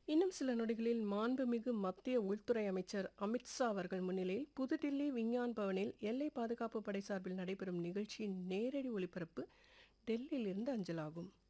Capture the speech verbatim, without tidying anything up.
இன்னும் சில நொடிகளில் மாண்புமிகு மத்திய உள்துறை அமைச்சர் அமித்ஷா அவர்கள் முன்னிலையில் புதுடில்லி விஞ்ஞான் பவனில் எல்லை பாதுகாப்பு படை சார்பில் நடைபெறும் நிகழ்ச்சியின் நேரடி ஒளிபரப்பு டெல்லியிலிருந்து அஞ்சலாகும்.